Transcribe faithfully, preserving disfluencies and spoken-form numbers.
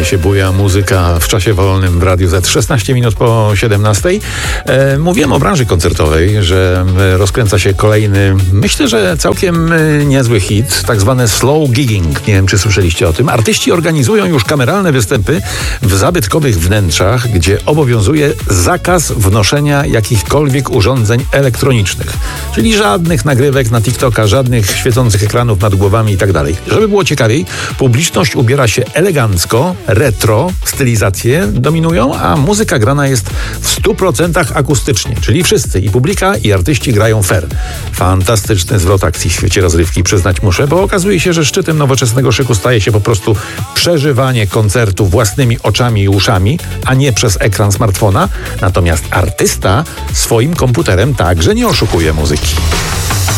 się buja muzyka w czasie wolnym w Radiu Z. szesnaście minut po siedemnastej. E, mówiłem o branży koncertowej, że rozkręca się kolejny, myślę, że całkiem niezły hit, tak zwany slow gigging. Nie wiem, czy słyszeliście o tym. Artyści organizują już kameralne występy w zabytkowych wnętrzach, gdzie obowiązuje zakaz wnoszenia jakichkolwiek urządzeń elektronicznych. Czyli żadnych nagrywek na TikToka, żadnych świecących ekranów nad głowami i tak dalej. Żeby było ciekawiej, publiczność ubiera się elegancko, retro, stylizacje dominują, a muzyka grana jest w stu procentach akustycznie, czyli wszyscy, i publika, i artyści grają fair. Fantastyczny zwrot akcji w świecie rozrywki, przyznać muszę, bo okazuje się, że szczytem nowoczesnego szyku staje się po prostu przeżywanie koncertu własnymi oczami i uszami, a nie przez ekran smartfona. Natomiast artysta swoim komputerem także nie oszukuje muzyki.